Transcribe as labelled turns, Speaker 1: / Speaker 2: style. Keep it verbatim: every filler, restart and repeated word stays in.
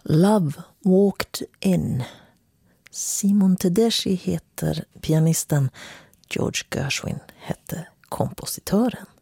Speaker 1: Love Walked In. Simon Tedeschi heter pianisten, George Gershwin hette kompositören.